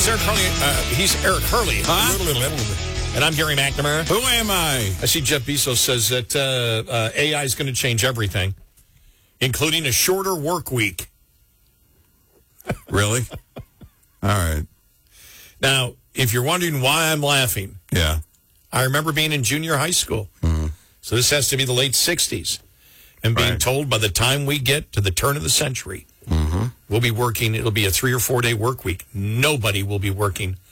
He's Eric Hurley. Huh? And I'm Gary McNamara. Who am I? I see Jeff Bezos says that AI is going to change everything, including a shorter work week. Really? All right. Now, if you're wondering why I'm laughing, Yeah. I remember being in junior high school. Mm-hmm. So this has to be the late 60s. And being told by the time we get to the turn of the century, we'll be working, it'll be a 3 or 4 day work week. Nobody will be working